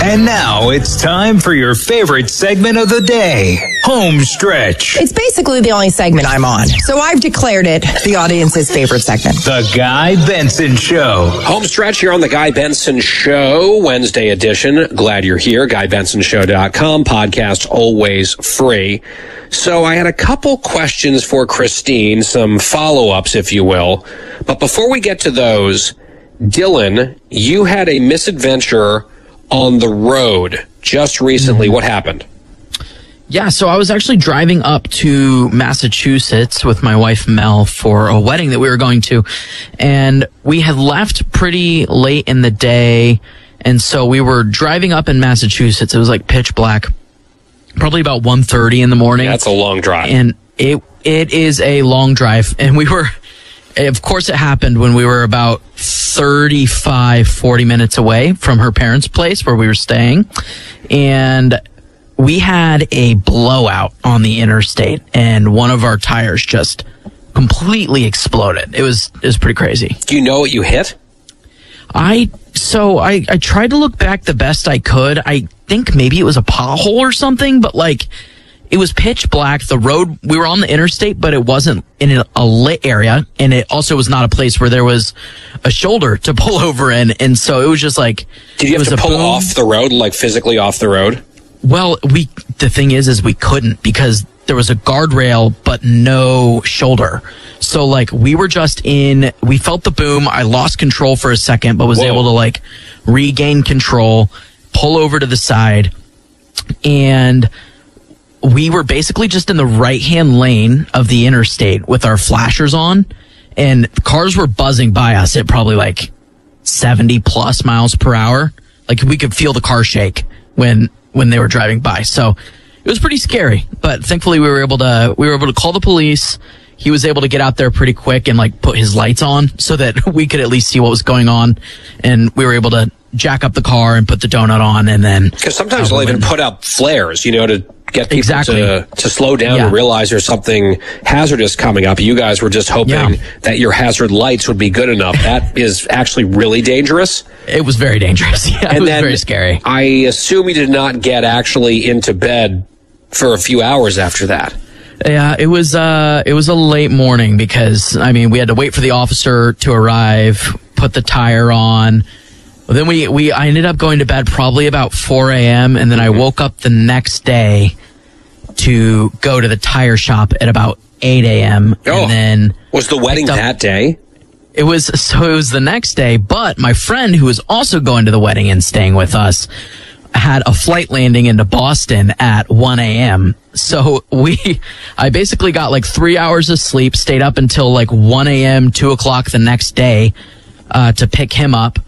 And now it's time for your favorite segment of the day, Home Stretch. It's basically the only segment I'm on, so I've declared it the audience's favorite segment. The Guy Benson Show. Home Stretch here on The Guy Benson Show, Wednesday edition. Glad you're here. GuyBensonShow.com. Podcast always free. So I had a couple questions for Christine, some follow-ups, if you will. But before we get to those, Dylan, you had a misadventure on the road just recently. What happened? Yeah, so I was actually driving up to Massachusetts with my wife Mel for a wedding that we were going to, and we had left pretty late in the day, and so we were driving up in Massachusetts. It was like pitch black, probably about 1:30 in the morning. That's a long drive. And it is a long drive, and we were, of course it happened when we were about 40 minutes away from her parents' place where we were staying, and we had a blowout on the interstate, and one of our tires just completely exploded. It was pretty crazy. Do you know what you hit? I tried to look back the best I could. I think maybe it was a pothole or something, but like it was pitch black. The road, we were on the interstate, but it wasn't in a lit area, and it also was not a place where there was a shoulder to pull over in, and so it was just like, did you have to pull off the road, like physically off the road? Well, the thing is we couldn't, because there was a guardrail but no shoulder. So like we felt the boom. I lost control for a second, but was able to like regain control, pull over to the side, and we were basically just in the right-hand lane of the interstate with our flashers on, and cars were buzzing by us at probably like 70 plus miles per hour. Like we could feel the car shake when they were driving by. So it was pretty scary, but thankfully we were able to call the police. He was able to get out there pretty quick and like put his lights on so that we could at least see what was going on. And we were able to jack up the car and put the donut on, and then, because sometimes they'll even put out flares, to get people to slow down and realize there's something hazardous coming up. You guys were just hoping that your hazard lights would be good enough. That is actually really dangerous. It was very dangerous. Yeah, it was very scary. I assume you did not get actually into bed for a few hours after that. Yeah, it was a late morning because, I mean, we had to wait for the officer to arrive, put the tire on. Then I ended up going to bed probably about 4 a.m. and then I woke up the next day to go to the tire shop at about 8 a.m. Oh, and then was the wedding that day? It was the next day, but my friend who was also going to the wedding and staying with us had a flight landing into Boston at 1 a.m. So I basically got like 3 hours of sleep, stayed up until like 1 a.m., 2 o'clock the next day to pick him up.